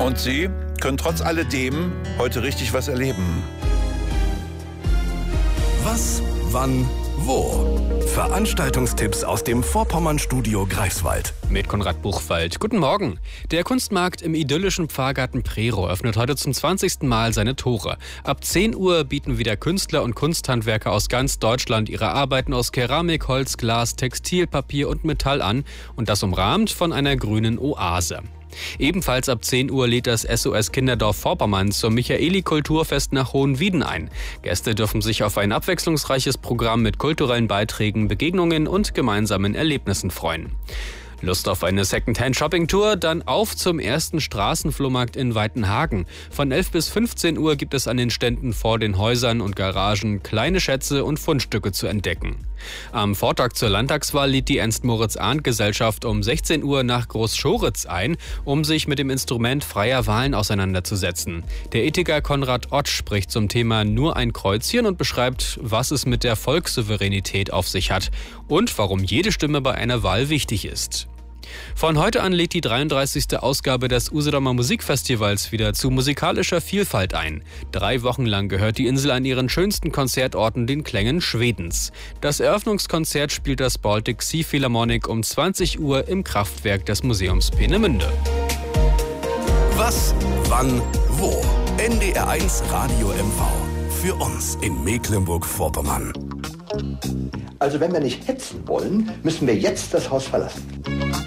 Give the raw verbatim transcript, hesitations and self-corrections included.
Und Sie können trotz alledem heute richtig was erleben. Was, wann, wo? Veranstaltungstipps aus dem Vorpommern-Studio Greifswald. Mit Konrad Buchwald. Guten Morgen. Der Kunstmarkt im idyllischen Pfarrgarten Prerow öffnet heute zum zwanzigsten Mal seine Tore. Ab zehn Uhr bieten wieder Künstler und Kunsthandwerker aus ganz Deutschland ihre Arbeiten aus Keramik, Holz, Glas, Textil, Papier und Metall an. Und das umrahmt von einer grünen Oase. Ebenfalls ab zehn Uhr lädt das S O S Kinderdorf Vorpommern zum Michaeli-Kulturfest nach Hohenwieden ein. Gäste dürfen sich auf ein abwechslungsreiches Programm mit kulturellen Beiträgen, Begegnungen und gemeinsamen Erlebnissen freuen. Lust auf eine Secondhand-Shopping-Tour? Dann auf zum ersten Straßenflohmarkt in Weitenhagen. Von elf bis fünfzehn Uhr gibt es an den Ständen vor den Häusern und Garagen kleine Schätze und Fundstücke zu entdecken. Am Vortag zur Landtagswahl lädt die Ernst-Moritz-Arndt-Gesellschaft um sechzehn Uhr nach Großschoritz ein, um sich mit dem Instrument freier Wahlen auseinanderzusetzen. Der Ethiker Konrad Ott spricht zum Thema Nur ein Kreuzchen und beschreibt, was es mit der Volkssouveränität auf sich hat und warum jede Stimme bei einer Wahl wichtig ist. Von heute an lädt die dreiunddreißigste Ausgabe des Usedomer Musikfestivals wieder zu musikalischer Vielfalt ein. Drei Wochen lang gehört die Insel an ihren schönsten Konzertorten den Klängen Schwedens. Das Eröffnungskonzert spielt das Baltic Sea Philharmonic um zwanzig Uhr im Kraftwerk des Museums Peenemünde. Was, wann, wo? N D R eins Radio M V. Für uns in Mecklenburg-Vorpommern. Also wenn wir nicht hetzen wollen, müssen wir jetzt das Haus verlassen.